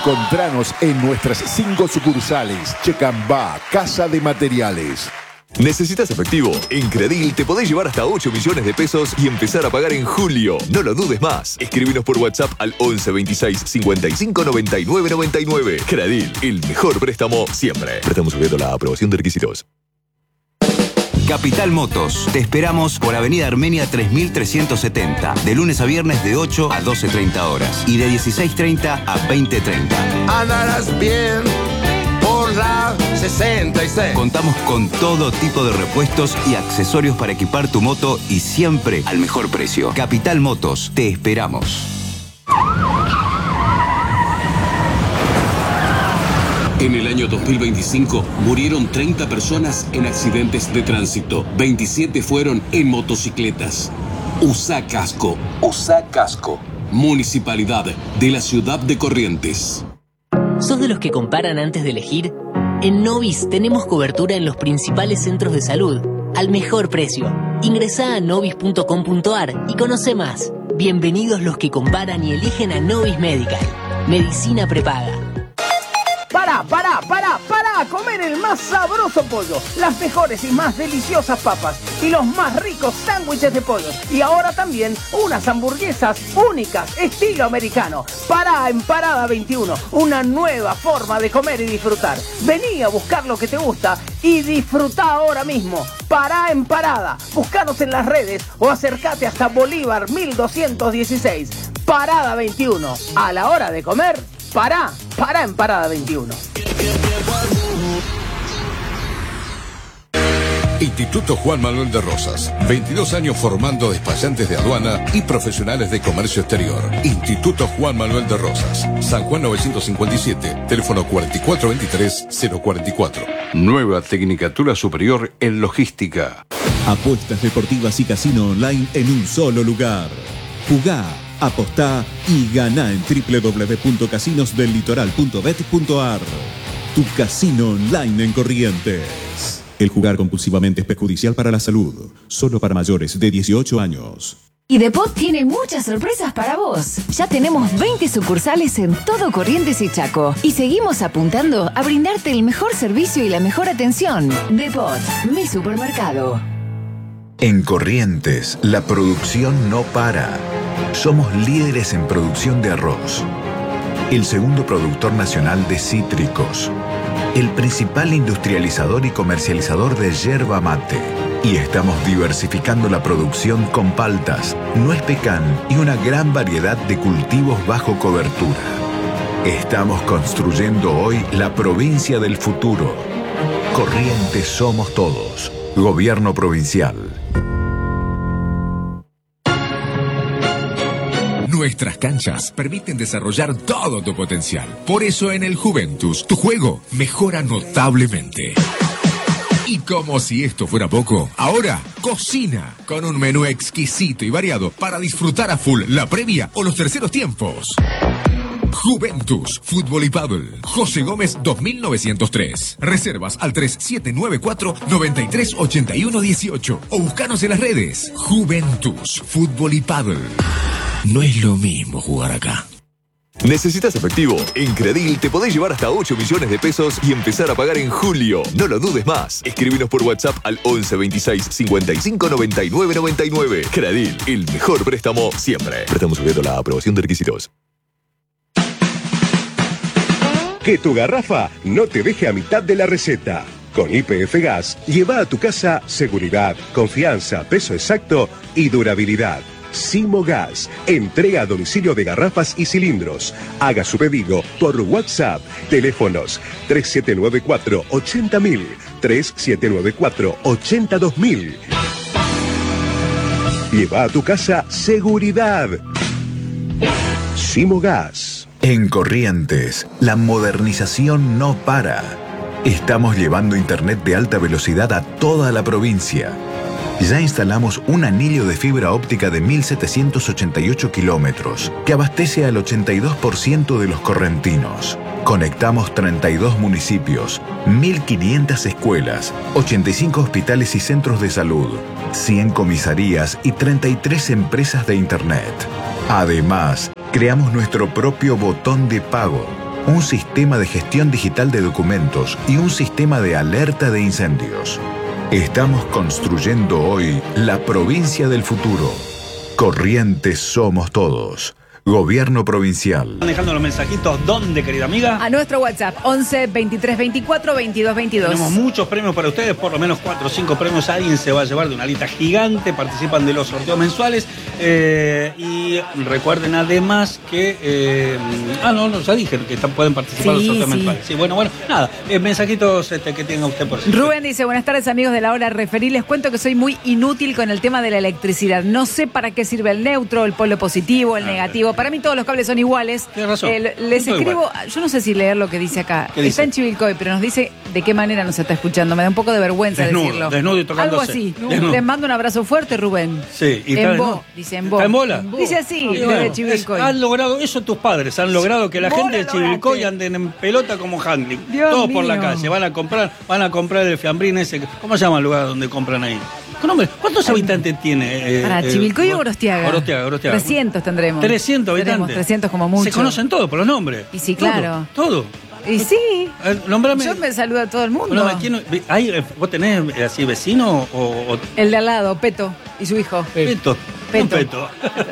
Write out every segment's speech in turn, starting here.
Encontranos en nuestras 5 sucursales. Checambá, Casa de Materiales. ¿Necesitas efectivo? En Credil te podés llevar hasta 8 millones de pesos y empezar a pagar en julio. No lo dudes más. Escríbenos por WhatsApp al 11 26 55 99 99. Credil, el mejor préstamo siempre. Préstamo sujeto a la aprobación de requisitos. Capital Motos. Te esperamos por Avenida Armenia 3370. De lunes a viernes de 8 a 12:30 horas. Y de 16:30 a 20:30. Andarás bien por la 66. Contamos con todo tipo de repuestos y accesorios para equipar tu moto y siempre al mejor precio. Capital Motos. Te esperamos. En el año 2025 murieron 30 personas en accidentes de tránsito. 27 fueron en motocicletas. Usa casco. Usa casco. Municipalidad de la Ciudad de Corrientes. ¿Sos de los que comparan antes de elegir? En Novis tenemos cobertura en los principales centros de salud, al mejor precio. Ingresá a novis.com.ar y conoce más. Bienvenidos los que comparan y eligen a Novis Medical. Medicina prepaga. Para comer el más sabroso pollo, las mejores y más deliciosas papas y los más ricos sándwiches de pollo. Y ahora también unas hamburguesas únicas, estilo americano. Pará en Parada 21, una nueva forma de comer y disfrutar. Vení a buscar lo que te gusta y disfrutá ahora mismo. Pará en Parada, búscanos en las redes o acércate hasta Bolívar 1216. Parada 21, a la hora de comer, pará en Parada 21. Instituto Juan Manuel de Rosas, 22 años formando despachantes de aduana y profesionales de comercio exterior. Instituto Juan Manuel de Rosas, San Juan 957, teléfono 4423-044. Nueva Tecnicatura Superior en Logística. Apuestas deportivas y casino online en un solo lugar. Jugá, apostá y ganá en www.casinosdellitoral.bet.ar. Tu casino online en Corrientes. El jugar compulsivamente es perjudicial para la salud. Solo para mayores de 18 años. Y Depot tiene muchas sorpresas para vos. Ya tenemos 20 sucursales en todo Corrientes y Chaco. Y seguimos apuntando a brindarte el mejor servicio y la mejor atención. Depot, mi supermercado. En Corrientes, la producción no para. Somos líderes en producción de arroz. El segundo productor nacional de cítricos. El principal industrializador y comercializador de yerba mate. Y estamos diversificando la producción con paltas, nuez pecan y una gran variedad de cultivos bajo cobertura. Estamos construyendo hoy la provincia del futuro. Corrientes somos todos. Gobierno provincial. Nuestras canchas permiten desarrollar todo tu potencial. Por eso en el Juventus, tu juego mejora notablemente. Y como si esto fuera poco, ahora cocina con un menú exquisito y variado para disfrutar a full la previa o los terceros tiempos. Juventus, Fútbol y Paddle. José Gómez 2903. Reservas al 3794-938118 o buscanos en las redes. Juventus, Fútbol y Paddle. No es lo mismo jugar acá. ¿Necesitas efectivo? En Credil te podés llevar hasta 8 millones de pesos y empezar a pagar en julio. No lo dudes más. Escríbenos por WhatsApp al 11 26 55 99 99. Credil, el mejor préstamo siempre. Préstamo sujeto a la aprobación de requisitos. Que tu garrafa no te deje a mitad de la receta. Con YPF Gas, lleva a tu casa seguridad, confianza, peso exacto y durabilidad. Simo Gas, entrega a domicilio de garrafas y cilindros. Haga su pedido por WhatsApp. Teléfonos 3794-80000, 3794-82000. Lleva a tu casa seguridad. Simo Gas. En Corrientes, la modernización no para. Estamos llevando internet de alta velocidad a toda la provincia. Ya instalamos un anillo de fibra óptica de 1.788 kilómetros que abastece al 82% de los correntinos. Conectamos 32 municipios, 1.500 escuelas, 85 hospitales y centros de salud, 100 comisarías y 33 empresas de internet. Además, creamos nuestro propio botón de pago. un sistema de gestión digital de documentos y un sistema de alerta de incendios. Estamos construyendo hoy la provincia del futuro. Corrientes somos todos. Gobierno provincial. Están dejando los mensajitos. ¿Dónde, querida amiga? A nuestro WhatsApp, 11 23 24 22 22. Tenemos muchos premios para ustedes, por lo menos 4 o 5 premios. Alguien se va a llevar de una lista gigante. Participan de los sorteos mensuales. Y recuerden además que... ya dije que pueden participar de los sorteos mensuales. Sí, bueno, nada. Mensajitos que tenga usted por sí. Rubén dice, buenas tardes amigos de La Hora Referí. Les cuento que soy muy inútil con el tema de la electricidad. No sé para qué sirve el neutro, el polo positivo, el negativo. Para mí todos los cables son iguales. Tienes razón. Les escribo, yo no sé si leer lo que dice acá. ¿Qué dice? Está en Chivilcoy, pero nos dice de qué manera nos está escuchando. Me da un poco de vergüenza decirlo. Desnudo y tocándose. Algo así. Desnudo. Les mando un abrazo fuerte, Rubén. Sí. Y en Bo, dice en Bo. ¿Está en bola? Dice así, desde Chivilcoy. Han logrado, eso tus padres han logrado que la gente de Chivilcoy anden en pelota como handling. Dios Todos mío. por la calle. Van a comprar el fiambrín ese. ¿Cómo se llama el lugar donde compran ahí? ¿Cuántos habitantes tiene? Para Chivilcoy o Gorostiaga. Gorostiaga. 300 tendremos. 300 habitantes. Tenemos 300 como mucho. Se conocen todos por los nombres. Y sí, claro. Todo. Y sí. Nombrame. Yo me saludo a todo el mundo. ¿Vos tenés así vecino o...? El de al lado, Peto y su hijo. Peto. Peto.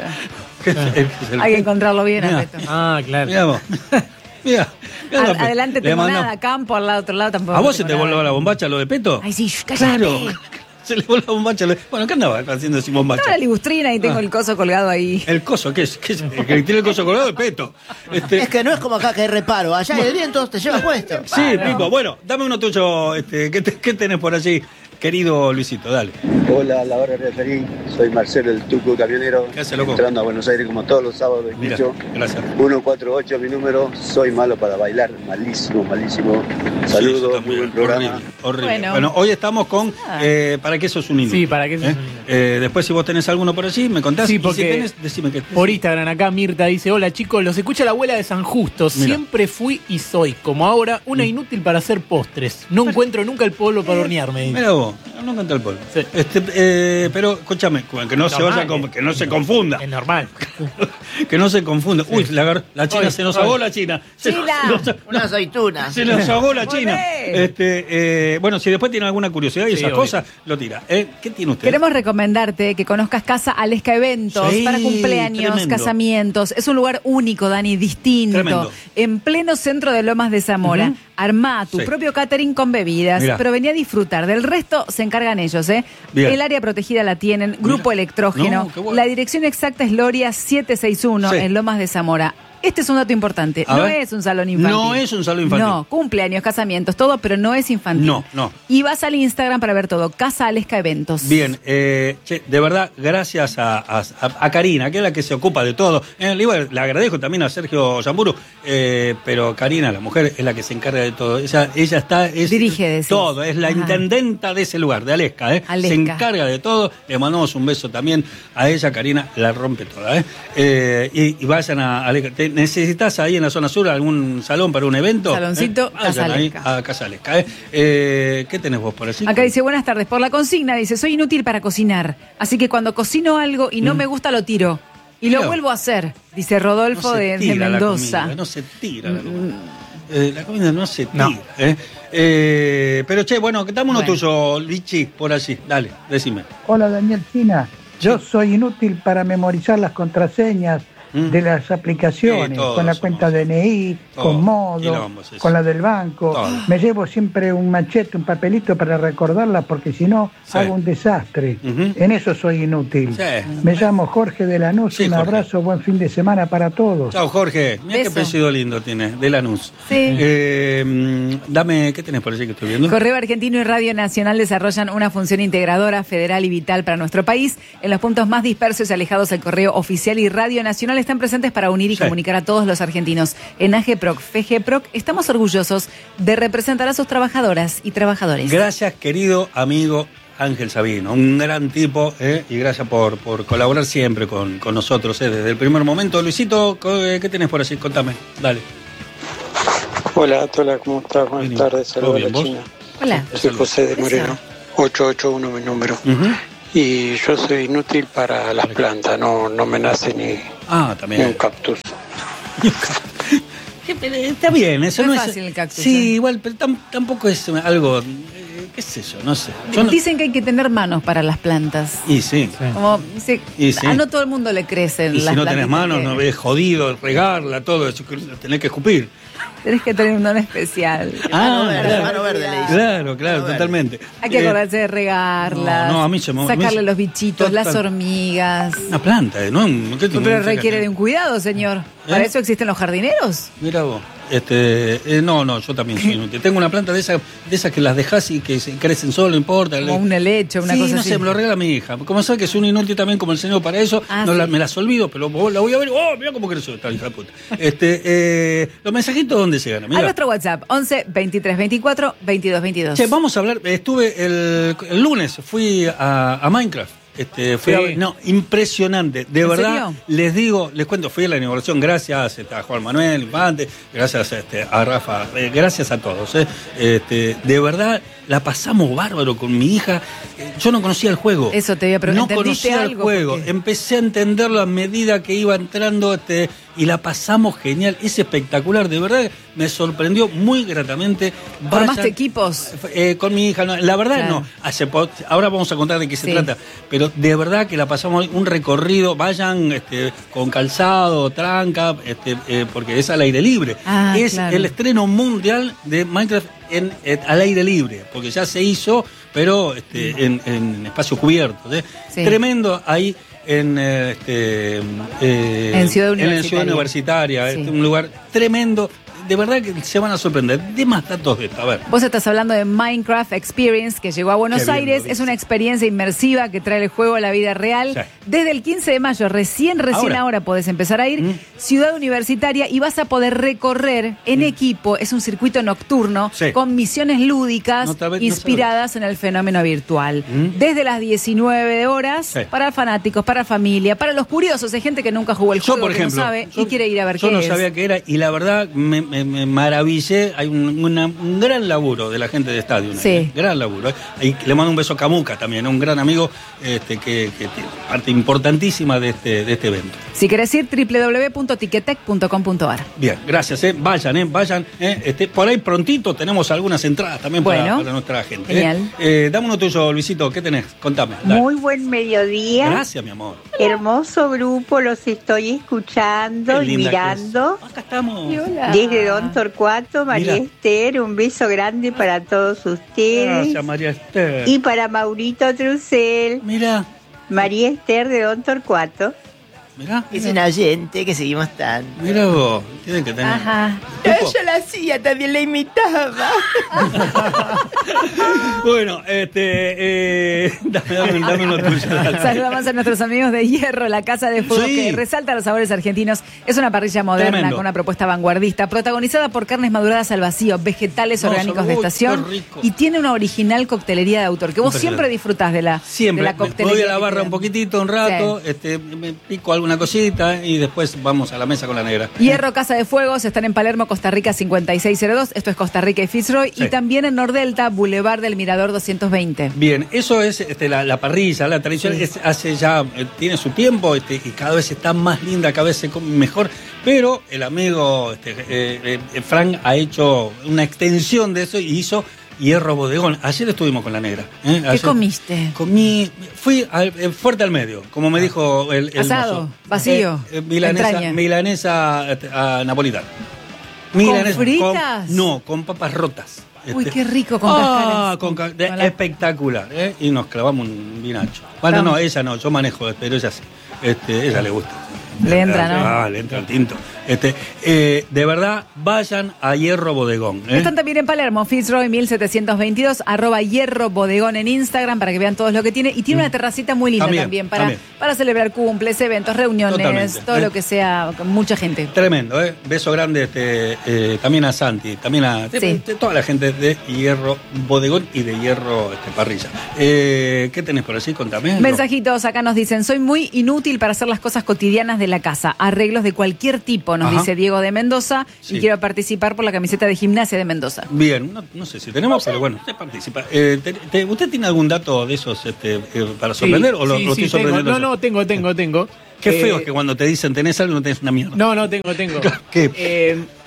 Hay que encontrarlo bien a Peto. Ah, claro. Mira. Adelante tengo nada, campo, al lado, otro lado tampoco. ¿A vos se te voló la bombacha lo de Peto? Ay, sí, cállate. Claro. Se le voló la bombacha. Bueno, ¿qué andaba haciendo sin bombacha? Estaba la libustrina y tengo el coso colgado ahí. ¿El coso? ¿Qué es? El que tiene el coso colgado es Peto. Es que no es como acá que hay reparo. Allá el viento te lleva puesto. Sí, Pipo. Bueno, dame uno tuyo. ¿Qué tenés por allí, querido Luisito? Dale. Hola, La Hora Referí. Soy Marcelo, el tuco camionero. ¿Qué hace, loco? Entrando a Buenos Aires como todos los sábados. Mira, gracias. 148 mi número. Soy malo para bailar. Malísimo. Saludos, muy buen programa. Horrible. Bueno, hoy estamos con ¿para qué sos un inútil? Sí, ¿para qué sos un inútil? Después, si vos tenés alguno por allí, me contás. Sí, porque y si tenés, decime que... Por Instagram acá Mirta dice, hola chicos, los escucha la abuela de San Justo. Mira. Siempre fui y soy, como ahora, una inútil para hacer postres. No encuentro nunca el polvo para hornearme. Mira vos, no encuentro el polvo. Sí. Pero, escúchame, que no se vaya, que no se confunda. Es normal. Que no se confunda. Sí. Uy, la China se nos ahogó la China. Una aceituna. Se nos ahogó la China. Bueno, si después tiene alguna curiosidad y esas cosas, lo tira. ¿Qué tiene usted? Queremos recomendarte que conozcas Casa Alesca Eventos para cumpleaños, tremendo. Casamientos. Es un lugar único, Dani, distinto. Tremendo. En pleno centro de Lomas de Zamora. Armá tu propio catering con bebidas, pero vení a disfrutar. Del resto se encargan ellos, Bien. El área protegida la tienen, grupo electrógeno. No, qué bueno. La dirección exacta es Loria 761 en Lomas de Zamora. Este es un dato importante. A no ver. es un salón infantil. No es un salón infantil. No, cumpleaños, casamientos, todo, pero no es infantil. No. Y vas al Instagram para ver todo. Casa Alesca Eventos. Bien, de verdad, gracias a Karina, que es la que se ocupa de todo. Le agradezco también a Sergio Yamburu, pero Karina, la mujer, es la que se encarga de todo. Ella dirige decís. todo, es la intendenta de ese lugar, de Alesca, Alesca. Se encarga de todo. Le mandamos un beso también a ella, Karina, la rompe toda. Y vayan a Alesca. ¿Necesitas ahí en la zona sur algún salón para un evento? Saloncito, Casa Alesca. A Casa Alesca. ¿Qué tenés vos por allí? Acá dice, buenas tardes. Por la consigna, dice, soy inútil para cocinar. Así que cuando cocino algo y no me gusta, lo tiro. Y lo vuelvo a hacer, dice Rodolfo de Mendoza. No se tira la comida. La comida no se tira. Pero bueno, dame uno tuyo, Lichi, por allí. Dale, decime. Hola, Daniel China. Yo soy inútil para memorizar las contraseñas de las aplicaciones, con la cuenta DNI, con Modo, con la del banco. Me llevo siempre un machete, un papelito para recordarla, porque si no, hago un desastre. En eso soy inútil. Me llamo Jorge de Lanús. Un abrazo, buen fin de semana para todos. Chao, Jorge. Mira qué apellido lindo tiene, de Lanús. Sí. Dame, ¿qué tenés por allí que estoy viendo? Correo Argentino y Radio Nacional desarrollan una función integradora, federal y vital para nuestro país. En los puntos más dispersos y alejados, el Correo Oficial y Radio Nacional están presentes para unir y comunicar a todos los argentinos. En AGPROC, FGPROC, estamos orgullosos de representar a sus trabajadoras y trabajadores. Gracias, querido amigo Ángel Sabino, un gran tipo, y gracias por colaborar siempre con nosotros, desde el primer momento. Luisito, ¿qué tenés por allí? Contame, dale. Hola, ¿cómo estás? Buenas tardes, saludos a la China. Hola. Soy José de Moreno, 881 mi número. Y yo soy inútil para las plantas, no me nace ni un cactus. Está bien, eso No no es es fácil el cactus, Sí, igual, pero tampoco es algo, qué sé yo, no sé. Yo no- Dicen que hay que tener manos para las plantas. Y sí. Como, Y sí. a no todo el mundo le crecen Y las si no tenés plantitas manos, que- no es jodido regarla, todo eso, que tenés que escupir. Tenés que tener un don especial. Mano verde, le dicen. Claro, totalmente. Hay que acordarse de regarlas, no, a mí se me- sacarle me- los bichitos, las Total. hormigas. Una planta, ¿no? ¿Qué te- Pero requiere de un cuidado, señor. Para eso existen los jardineros. Mira vos. No, yo también soy inútil. Tengo una planta de esas que las dejás y que crecen solo, no importa. Como un helecho, una sí, cosa no así. sé, me lo regala mi hija. Como sabe que soy un inútil también como el señor para eso, me las olvido, pero la voy a ver. ¡Oh, mira cómo creció esta hija de puta! Los mensajitos, ¿dónde se ganan? A nuestro WhatsApp, 11 23 24 22 22. Che, vamos a hablar. Estuve el lunes, fui a Minecraft. Impresionante. De ¿En verdad, serio? les cuento, fui a la inauguración gracias a Juan Manuel Infante, gracias a Rafa, gracias a todos. De verdad, la pasamos bárbaro con mi hija. Yo no conocía el juego. Eso te iba a preguntar. No conocía el juego. Empecé a entenderlo a medida que iba entrando y la pasamos genial. Es espectacular, de verdad. Me sorprendió muy gratamente. ¿Formaste equipos? Con mi hija, no. La verdad Claro. no. Ahora vamos a contar de qué se Sí. trata. Pero de verdad que la pasamos un recorrido. Vayan con calzado, tranca, porque es al aire libre. Es claro. el estreno mundial de Minecraft al aire libre, porque ya se hizo, pero en espacio cubierto. Sí. Tremendo ahí en Ciudad en la Ciudad Universitaria. Sí. Un lugar tremendo. De verdad que se van a sorprender. De más datos de esto. A ver. Vos estás hablando de Minecraft Experience, que llegó a Buenos Qué bien Aires. lo Es una experiencia inmersiva que trae el juego a la vida real. Sí. Desde el 15 de mayo, recién ahora podés empezar a ir. Ciudad Universitaria, y vas a poder recorrer en equipo. Es un circuito nocturno Sí. con misiones lúdicas No sabés. inspiradas en el fenómeno virtual. Desde las 19 horas, Sí. para fanáticos, para familia, para los curiosos. Hay gente que nunca jugó el juego, por que ejemplo, no sabe y quiere ir a ver Yo qué no es. sabía qué era y la verdad me maravillé. Hay un gran laburo de la gente de Estadio. Sí. Gran laburo. Y le mando un beso a Camuca también, un gran amigo que tiene parte importantísima de este evento. Si querés ir, www.tiquetec.com.ar. Bien, gracias. Vayan. Por ahí prontito tenemos algunas entradas también para nuestra gente. Genial. Dame uno tuyo, Luisito. ¿Qué tenés? Contame. Dale. Muy buen mediodía. Gracias, mi amor. Hermoso grupo, los estoy escuchando Qué y linda mirando. Acá estamos. Desde Don Torcuato, María Mira. Esther, un beso grande para todos ustedes. Gracias, María Esther. Y para Maurito Trucel. Mira. María Esther de Don Torcuato. Mirá. Es un oyente que seguimos tanto. Mira vos. Tienen que tener. Ajá. Yo la hacía, también la imitaba. Bueno, dame uno tuyo. dale. Saludamos a nuestros amigos de Hierro, la casa de fuego Sí. que resalta los sabores argentinos. Es una parrilla moderna Tremendo. con una propuesta vanguardista, protagonizada por carnes maduradas al vacío, vegetales No, orgánicos de uy, estación qué rico. y tiene una original coctelería de autor que vos Impresionante. siempre disfrutás de la Siempre. de la Me coctelería. voy a la que barra te un dan. poquitito, un rato, me pico alguna cosita y después vamos a la mesa con la negra. Hierro, Casa de Fuegos, están en Palermo, Costa Rica 5602, esto es Costa Rica y Fitzroy, Sí. y también en Nordelta, Boulevard del Mirador 220. Bien, eso es la parrilla, la tradición, tiene su tiempo y cada vez está más linda, cada vez se come mejor, pero el amigo Frank ha hecho una extensión de eso y hizo Hierro Bodegón. Ayer estuvimos con la negra. ¿Qué Ayer comiste? Fui fuerte al medio, como me dijo el Asado, mozo. vacío, entraña. Milanesa napolitana. ¿Con fritas? Con papas rotas. Uy, qué rico con cascaras. Espectacular, y nos clavamos un vinacho. Bueno, Vamos. no, ella no, yo manejo, pero ella sí. Ella le gusta. Le entra, ¿no? Le entra el tinto. De verdad, vayan a Hierro Bodegón. Están también en Palermo, Fitzroy 1722, @Hierro Bodegón en Instagram para que vean todo lo que tiene. Y tiene una terracita muy linda también para celebrar cumples, eventos, reuniones, Totalmente, todo lo que sea, con mucha gente. Tremendo, beso grande también a Santi, también a Sí. toda la gente de Hierro Bodegón y de Hierro Parrilla. ¿Qué tenés por allí? Contame. Mensajitos acá nos dicen, soy muy inútil para hacer las cosas cotidianas de la casa, arreglos de cualquier tipo, nos Ajá. dice Diego de Mendoza, Sí. y quiero participar por la camiseta de gimnasia de Mendoza. Bien, no sé si tenemos, pero bueno, usted participa. ¿Usted tiene algún dato de esos para sorprender o lo estoy tengo. sorprendiendo? No, tengo. Qué feo es que cuando te dicen tenés algo no tenés una mierda. No, tengo. ¿Qué?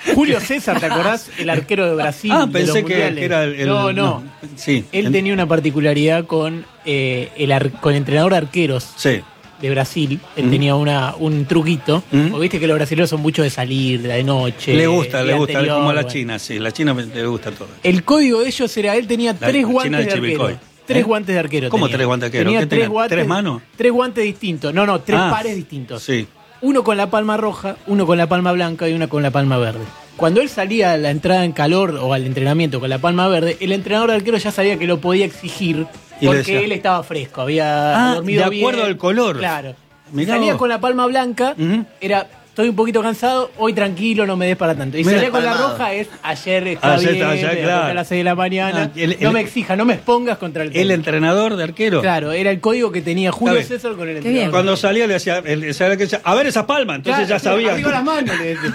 Julio César, ¿te acordás? El arquero de Brasil. Pensé que era el... No. Sí. Él tenía una particularidad con el entrenador de arqueros. Sí. De Brasil, él tenía un truquito. Porque viste que los brasileños son mucho de salir, de noche. Le gusta, anterior, como la China, sí. La China le gusta todo. El código de ellos era, él tenía 3 guantes de arquero. 3 guantes de arquero. ¿Cómo 3 guantes de arquero? Tenía 3 guantes. ¿3 manos? 3 guantes distintos. No, 3 pares distintos. Sí. Uno con la palma roja, uno con la palma blanca y uno con la palma verde. Cuando él salía a la entrada en calor o al entrenamiento con la palma verde, el entrenador de arquero ya sabía que lo podía exigir porque él estaba fresco, había dormido bien. De acuerdo al color. Claro. Salía con la palma blanca, era estoy un poquito cansado, hoy tranquilo, no me des para tanto. Y salía con la roja, es ayer está bien, claro. A las 6 de la mañana. No me exijas, no me expongas contra el ¿El entrenador de arquero? Claro, era el código que tenía Julio César con el entrenador. Cuando salía le decía, a ver esas palmas, entonces ya sabía. Arriba las manos, le decía.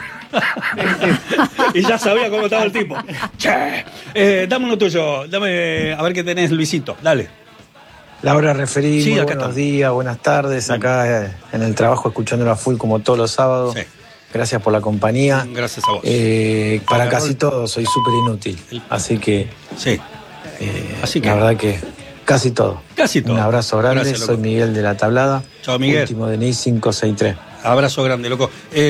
Y ya sabía cómo estaba el tipo. Dame uno tuyo, dame a ver qué tenés, Luisito, dale. Laura Referí, sí, muy buenos días, buenas tardes, acá en el trabajo escuchándolo a full como todos los sábados. Sí. Gracias por la compañía. Gracias a vos. Para casi todo soy súper inútil, así que, sí. La verdad que casi todo. Casi todo. Un abrazo grande, gracias, soy Miguel de la Tablada. Chao, Miguel. Último de NIS 563. Abrazo grande, loco.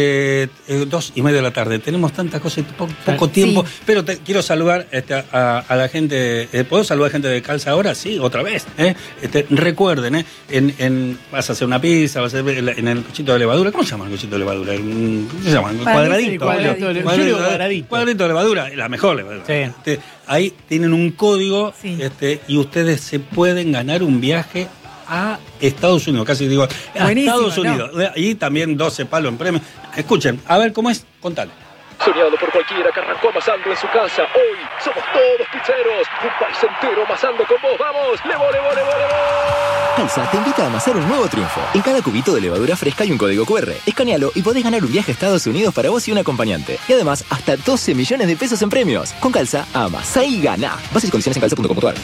2:30 de la tarde. Tenemos tantas cosas, poco tiempo. Sí. Pero quiero saludar a la gente. ¿Puedo saludar a gente de Calza ahora? Sí, otra vez. Recuerden, vas a hacer una pizza, vas a hacer en el cochito de levadura. ¿Cómo se llama el cochito de levadura? ¿Cómo se llama? Cuadradito. Cuadradito de levadura. La mejor levadura. Sí. Ahí tienen un código y ustedes se pueden ganar un viaje a Estados Unidos, casi digo, a Estados Unidos. ¿No? Y también 12 palos en premio. Escuchen, a ver cómo es, contale. Soñado por cualquiera que arrancó amasando en su casa. Hoy somos todos pizzeros. Un país entero amasando con vos. ¡Vamos! ¡Levo! Calza te invita a amasar un nuevo triunfo. En cada cubito de levadura fresca hay un código QR. Escanealo y podés ganar un viaje a Estados Unidos para vos y un acompañante. Y además, hasta 12 millones de pesos en premios. Con Calza, amasá y ganá. Bases y condiciones en calza.com.ar.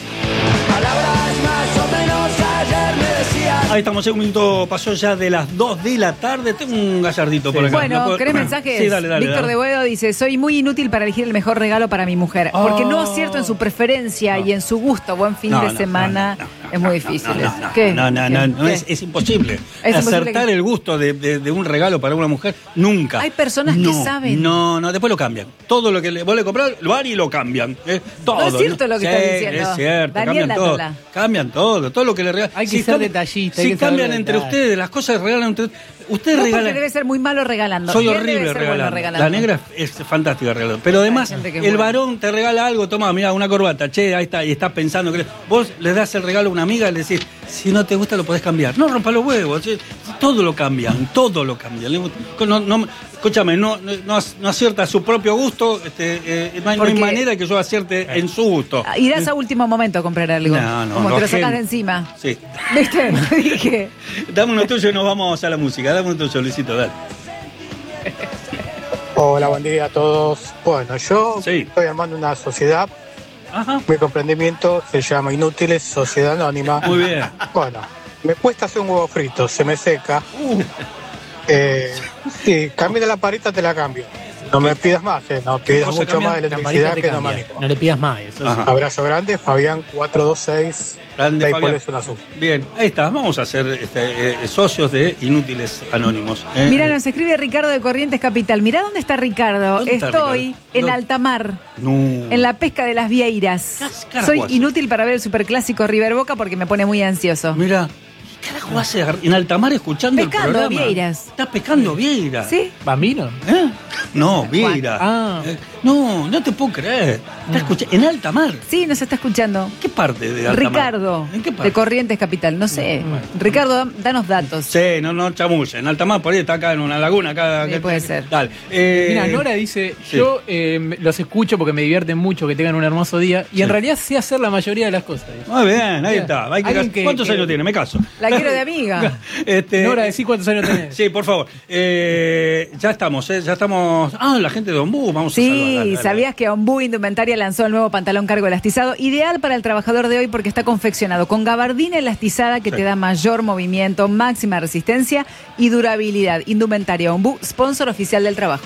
Ahí estamos, un minuto pasó ya de las 2 de la tarde. Tengo un gallardito por acá. Bueno, ¿querés mensajes? Sí, dale. Víctor de Boedo dice, soy muy inútil para elegir el mejor regalo para mi mujer. Porque no acierto en su preferencia y en su gusto. Buen fin de semana. Es muy difícil. ¿Qué? Es imposible. Acertar el gusto de un regalo para una mujer, nunca. Hay personas que saben. No, después lo cambian. Todo lo que vos le comprás, lo van y lo cambian. Todo. No es cierto lo que estás diciendo. Es cierto, Daniel, cambian todo lo que le regalan. Hay que ser detallista. Si cambian entre ustedes, las cosas regalan entre ustedes. No, regalan. Porque debe ser muy malo regalando. Soy horrible regalando. La negra es fantástica regalando. Pero además, el varón te regala algo, toma, mira, una corbata, ahí está, y estás pensando que vos le das el regalo a una amiga y le decís, si no te gusta lo podés cambiar. No rompa los huevos, todo lo cambian. Escúchame, no acierta a su propio gusto, no hay manera que yo acierte en su gusto. Irás a último momento a comprar algo. No, como te lo sacas de encima. Sí. ¿Viste? Dije. Dame uno tuyo y nos vamos a la música. Dame uno tuyo, Luisito, dale. Hola, buen día a todos. Bueno, yo estoy armando una sociedad. Ajá. Mi emprendimiento se llama Inútiles Sociedad Anónima. Muy bien. Bueno, me cuesta hacer un huevo frito, se me seca. Sí, cambia la parita, te la cambio. No me pidas más, no pidas mucho más de electricidad que no manejo. No le pidas más eso. Abrazo grande, Fabián 426. Grande, Fabián. Bien, ahí está. Vamos a ser socios de Inútiles Anónimos. Mira, nos escribe Ricardo de Corrientes Capital. Mirá dónde está Ricardo. Estoy en alta mar. En la pesca de las Vieiras. Soy inútil para ver el superclásico River Boca porque me pone muy ansioso. Mira. ¿Qué carajo hace en alta mar escuchando pescando el programa? Vieiras. ¿Estás pescando Vieiras? ¿Sí? ¿Bambino? No, Vieiras. No te puedo creer. ¿Está escuchando en alta mar? Sí, nos está escuchando. ¿Qué parte de alta Ricardo, mar? ¿En qué parte? De Corrientes Capital. No sé. Ricardo, danos datos. Sí, no chamulle. En alta mar, por ahí está acá en una laguna. Acá, sí, puede ser. Dale. Mira, Nora dice, yo los escucho porque me divierten mucho, que tengan un hermoso día. Y en realidad sé hacer la mayoría de las cosas. Muy bien, ahí está. ¿Cuántos años tiene? Me caso. La quiero de amiga. Nora, decí cuántos años tenés. Sí, por favor. Ya estamos. La gente de Ombú, vamos a saludar. Sí, ¿sabías que Ombú Indumentaria lanzó el nuevo pantalón cargo elastizado? Ideal para el trabajador de hoy porque está confeccionado con gabardina elastizada que te da mayor movimiento, máxima resistencia y durabilidad. Indumentaria Ombú, sponsor oficial del trabajo.